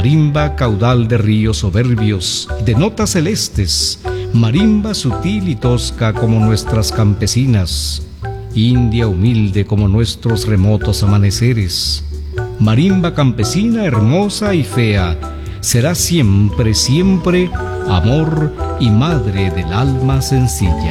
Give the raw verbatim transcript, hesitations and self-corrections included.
Marimba caudal de ríos soberbios, de notas celestes, marimba sutil y tosca como nuestras campesinas, india humilde como nuestros remotos amaneceres. Marimba campesina hermosa y fea, será siempre, siempre amor y madre del alma sencilla.